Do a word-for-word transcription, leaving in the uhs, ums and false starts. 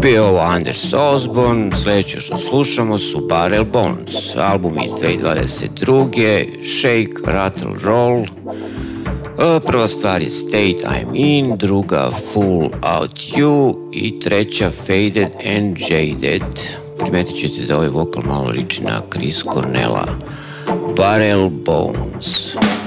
Bio ovo Anders Osborne, sljedeće što slušamo su Barrel Bones, album iz dvije tisuće dvadeset druge. Shake, Rattle, Roll. Prva stvar je State I'm In, druga Full Out You i treća Faded and Jaded. Primetit ćete da ovaj vokal malo liči na Chris Cornella. Barrel Bones.